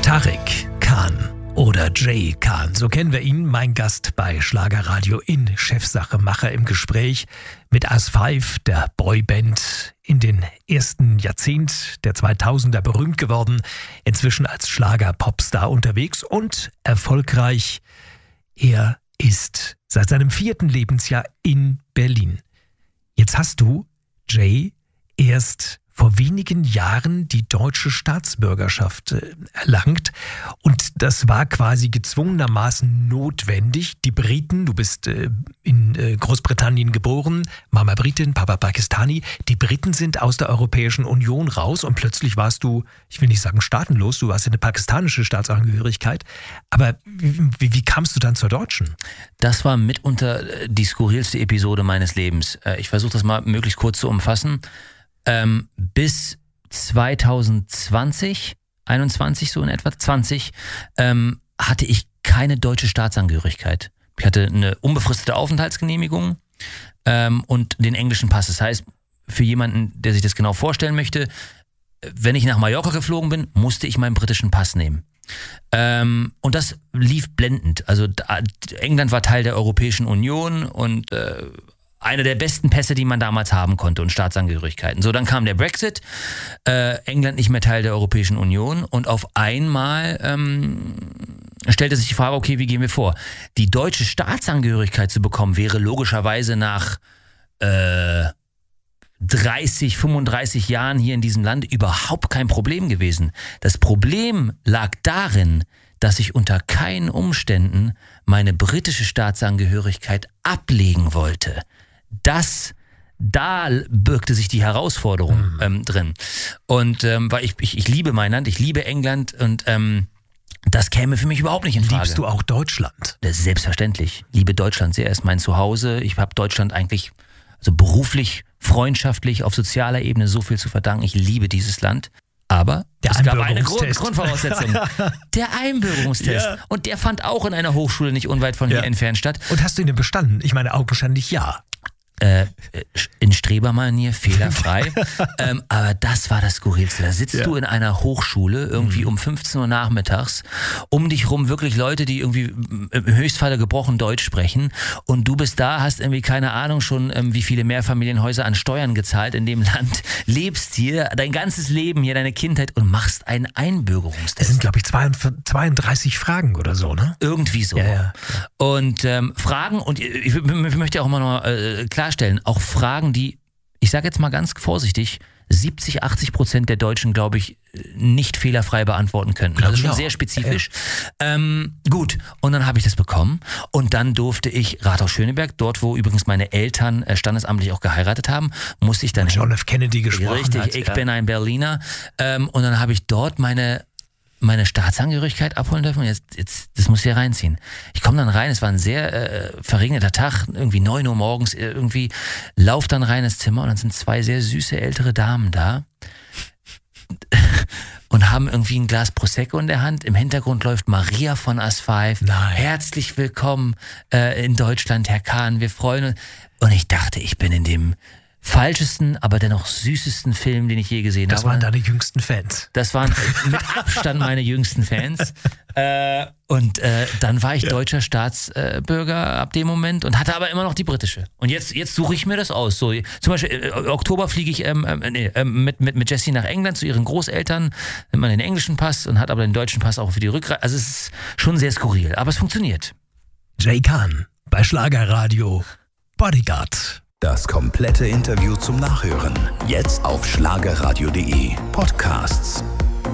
Tarek Khan oder Jay Khan, so kennen wir ihn, mein Gast bei Schlagerradio in Chefsache Macher im Gespräch mit As5, der Boyband, in den ersten Jahrzehnt der 2000er berühmt geworden, inzwischen als Schlager-Popstar unterwegs und erfolgreich. Er ist seit seinem 4. Lebensjahr in Berlin. Jetzt hast du, Jay, erst vor wenigen Jahren die deutsche Staatsbürgerschaft erlangt. Und das war quasi gezwungenermaßen notwendig. Die Briten, du bist in Großbritannien geboren, Mama Britin, Papa Pakistani. Die Briten sind aus der Europäischen Union raus und plötzlich warst du, ich will nicht sagen staatenlos, du hast eine pakistanische Staatsangehörigkeit. Aber wie kamst du dann zur deutschen? Das war mitunter die skurrilste Episode meines Lebens. Ich versuche das mal möglichst kurz zu umfassen. Bis 2020, 21 so in etwa, 20, hatte ich keine deutsche Staatsangehörigkeit. Ich hatte eine unbefristete Aufenthaltsgenehmigung und den englischen Pass. Das heißt, für jemanden, der sich das genau vorstellen möchte, wenn ich nach Mallorca geflogen bin, musste ich meinen britischen Pass nehmen. Und das lief blendend. Also England war Teil der Europäischen Union und einer der besten Pässe, die man damals haben konnte und Staatsangehörigkeiten. So, dann kam der Brexit, England nicht mehr Teil der Europäischen Union und auf einmal stellte sich die Frage, okay, wie gehen wir vor? Die deutsche Staatsangehörigkeit zu bekommen, wäre logischerweise nach 30, 35 Jahren hier in diesem Land überhaupt kein Problem gewesen. Das Problem lag darin, dass ich unter keinen Umständen meine britische Staatsangehörigkeit ablegen wollte. Da birgte sich die Herausforderung drin. Und weil ich liebe mein Land, ich liebe England und das käme für mich überhaupt nicht in Frage. Liebst du auch Deutschland? Das ist selbstverständlich. Liebe Deutschland sehr, ist mein Zuhause. Ich habe Deutschland eigentlich also beruflich, freundschaftlich, auf sozialer Ebene so viel zu verdanken. Ich liebe dieses Land. Aber es gab eine Grundvoraussetzung. Der Einbürgerungstest. Ja. Und der fand auch in einer Hochschule nicht unweit von hier entfernt statt. Und hast du ihn denn bestanden? Ich meine, augenscheinlich ja. In Strebermanier, fehlerfrei. Aber das war das Skurrilste. Da sitzt du in einer Hochschule irgendwie um 15 Uhr nachmittags, um dich rum wirklich Leute, die irgendwie im Höchstfalle gebrochen Deutsch sprechen und du bist da, hast irgendwie keine Ahnung schon, wie viele Mehrfamilienhäuser an Steuern gezahlt in dem Land, lebst hier, dein ganzes Leben hier, deine Kindheit und machst einen Einbürgerungstest. Es sind, glaube ich, 32 Fragen oder so, ne? Irgendwie so. Ja. Und Fragen, und ich möchte auch immer noch klarstellen, auch Fragen, die, ich sage jetzt mal ganz vorsichtig, 70-80% der Deutschen, glaube ich, nicht fehlerfrei beantworten könnten. Also schon sehr spezifisch. Ja. Gut, und dann habe ich das bekommen und dann durfte ich Rathaus-Schöneberg, dort wo übrigens meine Eltern standesamtlich auch geheiratet haben, musste ich dann... John F. Kennedy gesprochen richtig, hat. Ich bin ein Berliner. Und dann habe ich dort meine Staatsangehörigkeit abholen dürfen und jetzt das muss ich hier reinziehen. Ich komme dann rein, es war ein sehr verregneter Tag, irgendwie 9 Uhr morgens, irgendwie lauf dann rein ins Zimmer und dann sind 2 sehr süße ältere Damen da und haben irgendwie ein Glas Prosecco in der Hand. Im Hintergrund läuft Maria von As5. Nein. Herzlich willkommen in Deutschland, Herr Khan, wir freuen uns. Und ich dachte, ich bin in dem falschesten, aber dennoch süßesten Film, den ich je gesehen habe. Das waren deine jüngsten Fans. Das waren mit Abstand meine jüngsten Fans. Und dann war ich deutscher Staatsbürger ab dem Moment und hatte aber immer noch die britische. Und jetzt suche ich mir das aus. So, zum Beispiel Oktober fliege ich mit Jessie nach England zu ihren Großeltern, nimmt man den englischen Pass und hat aber den deutschen Pass auch für die Rückreise. Also es ist schon sehr skurril, aber es funktioniert. Jay Khan bei Schlagerradio Bodyguard. Das komplette Interview zum Nachhören. Jetzt auf schlagerradio.de Podcasts.